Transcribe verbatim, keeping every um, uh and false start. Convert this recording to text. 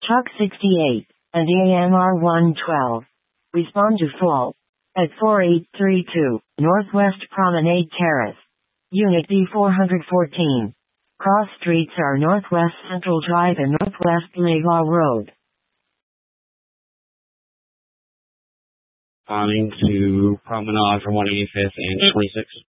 Chuck sixty-eight, and A M R one twelve. Respond to fault. At four eight three two, Northwest Promenade Terrace. Unit B four fourteen. Cross streets are Northwest Central Drive and Northwest Laidlaw Road. Responding to Promenade from one eighty-fifth and twenty-sixth.